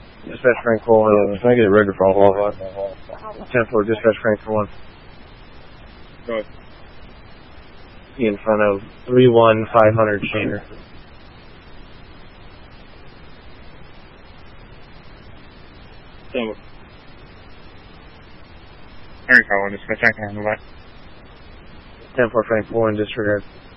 Dispatch Frank 411. Can I get a record for all 10-4, dispatch Frank 41. Go ahead. In front of 31500 Shaner. So, Frank 41, dispatch, I can handle that. 10-4 Frank 4 in disregard.